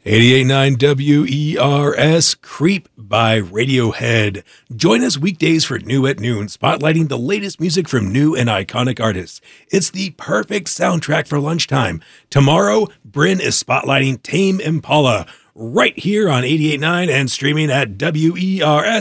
88.9 WERS, Creep by Radiohead. Join us weekdays for New at Noon, spotlighting the latest music from new and iconic artists. It's the perfect soundtrack for lunchtime. Tomorrow, Bryn is spotlighting Tame Impala, right here on 88.9 and streaming at WERS.